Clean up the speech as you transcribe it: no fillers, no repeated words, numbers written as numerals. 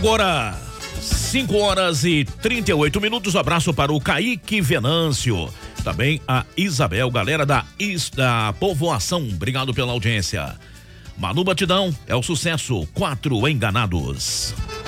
Agora, 5h38. Abraço para o Kaique Venâncio. Também a Isabel, galera da Povoação. Obrigado pela audiência. Manu Batidão é o sucesso. 4 Enganados.